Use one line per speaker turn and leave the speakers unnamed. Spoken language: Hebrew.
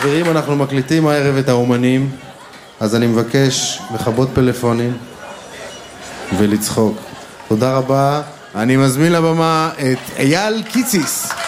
חברים, אנחנו מקליטים הערב את האומנים, אז אני מבקש לכבות פלאפונים ולצחוק. תודה רבה. אני מזמין לבמה את אייל קיציס.